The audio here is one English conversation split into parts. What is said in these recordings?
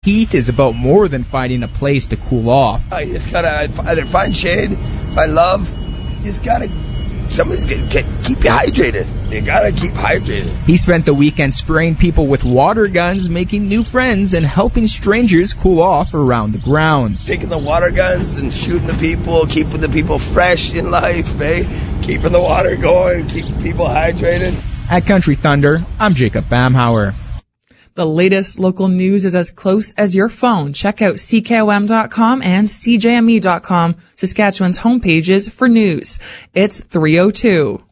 heat is about more than finding a place to cool off. You just gotta either find shade, find love. You just gotta, somebody's gonna keep you hydrated. You gotta keep hydrated. He spent the weekend spraying people with water guns, making new friends, and helping strangers cool off around the grounds. Taking the water guns and shooting the people, keeping the people fresh in life, eh? Keeping the water going, keeping people hydrated. At Country Thunder, I'm Jacob Bamhauer. The latest local news is as close as your phone. Check out CKOM.com and CJME.com, Saskatchewan's homepages for news. It's 3:02.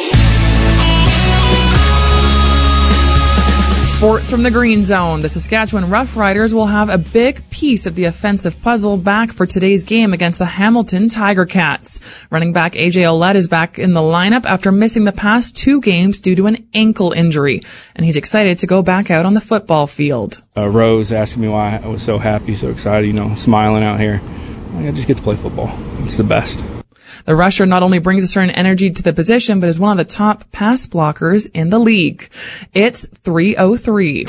Sports from the Green Zone. The Saskatchewan Roughriders will have a big piece of the offensive puzzle back for today's game against the Hamilton Tiger Cats. Running back AJ Ouellette is back in the lineup after missing the past 2 games due to an ankle injury, and he's excited to go back out on the football field. Rose asking me why I was so happy, so excited, smiling out here. I just get to play football. It's the best. The rusher not only brings a certain energy to the position, but is one of the top pass blockers in the league. It's 3:03.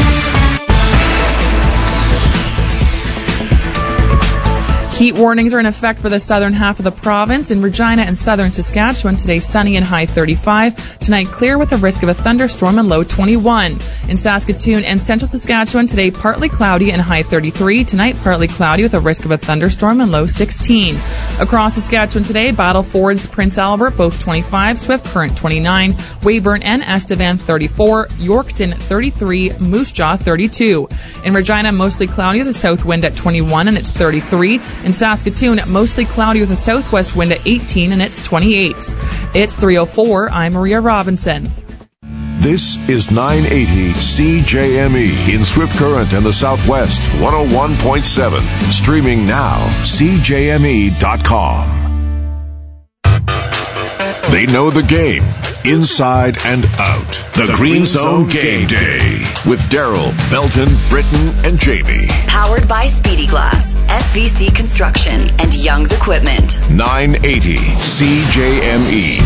Heat warnings are in effect for the southern half of the province. In Regina and southern Saskatchewan, today sunny and high 35. Tonight clear with a risk of a thunderstorm and low 21. In Saskatoon and central Saskatchewan, today partly cloudy and high 33. Tonight partly cloudy with a risk of a thunderstorm and low 16. Across Saskatchewan today, Battlefords, Prince Albert, both 25. Swift Current 29. Weyburn and Estevan 34. Yorkton 33. Moose Jaw 32. In Regina, mostly cloudy with a south wind at 21 and it's 33. In Saskatoon, mostly cloudy with a southwest wind at 18 and it's 28. It's 3:04. I'm Maria Robinson. This is 980 CJME in Swift Current and the Southwest, 101.7. Streaming now, CJME.com. They know the game, inside and out. The Green Zone Game Day with Daryl, Belton, Britton, and Jamie. Powered by Speedy Glass, SVC Construction, and Young's Equipment. 980 CJME.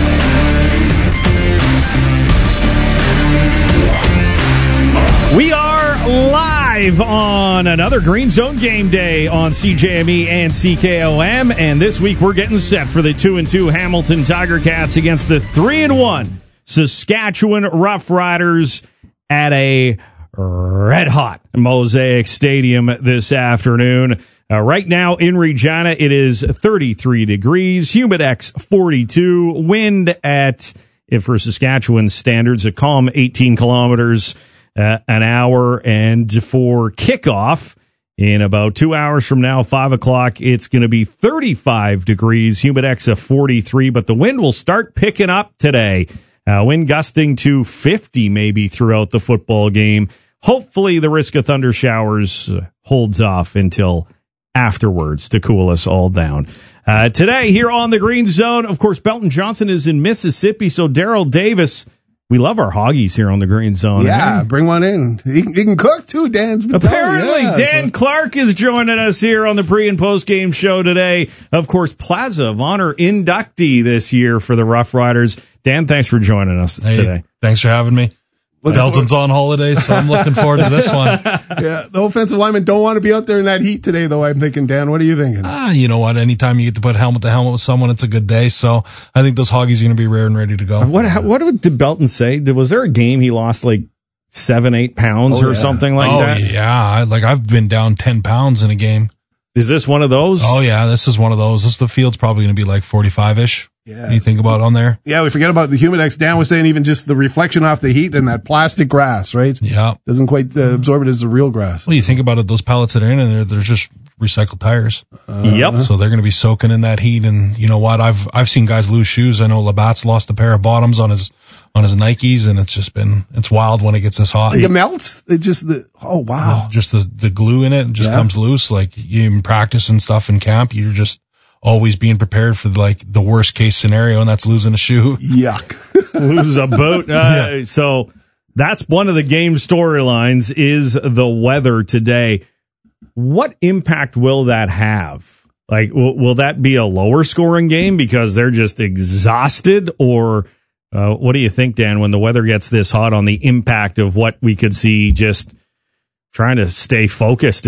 We are live on another Green Zone Game Day on CJME and CKOM, and this week we're getting set for the 2-2 Hamilton Tiger Cats against the 3-1 Saskatchewan Roughriders at a red-hot Mosaic Stadium this afternoon. Right now in Regina, it is 33 degrees, Humidex 42, wind at, for Saskatchewan standards, a calm 18 kilometers an hour, and for kickoff in about 2 hours from now, 5 o'clock, it's going to be 35 degrees, humidex of 43, but the wind will start picking up today. Wind gusting to 50 maybe throughout the football game. Hopefully the risk of thunder showers holds off until afterwards to cool us all down. Today here on the Green Zone, of course, Belton Johnson is in Mississippi, so Daryl Davis. We love our hoggies here on the Green Zone. Yeah, bring one in. He can cook too, Dan. Apparently, Dan Clark is joining us here on the pre- and post-game show today. Of course, Plaza of Honor inductee this year for the Rough Riders. Dan, thanks for joining us today. Thanks for having me. Belton's on holiday, so I'm looking forward to this one. Yeah, the offensive linemen don't want to be out there in that heat today, though, I'm thinking. Dan, what are you thinking? You know what? Anytime you get to put helmet to helmet with someone, it's a good day. So I think those hoggies are going to be rare and ready to go. What did Belton say? Was there a game he lost like 7-8 pounds or something like that? Oh, yeah. I've been down 10 pounds in a game. Is this one of those? Oh, yeah, this is one of those. The field's probably going to be like 45-ish. Yeah. What do you think about on there? Yeah, we forget about the Humidex. Dan was saying even just the reflection off the heat and that plastic grass, right? Yeah. Doesn't quite absorb it as the real grass. Well, you think about it, those pellets that are in there, they're just recycled tires. Yep. So they're going to be soaking in that heat. And you know what? I've seen guys lose shoes. I know Labatt's lost a pair of bottoms on his Nikes, and it's wild when it gets this hot. Like it melts. It just, oh, wow. Just the glue in it just comes loose. Like you even practice and stuff in camp, you're just always being prepared for like the worst case scenario, and that's losing a shoe. Yuck. Lose a boot. So that's one of the game storylines is the weather today. What impact will that have? Like, will that be a lower scoring game because they're just exhausted, or what do you think, Dan, when the weather gets this hot on the impact of what we could see just trying to stay focused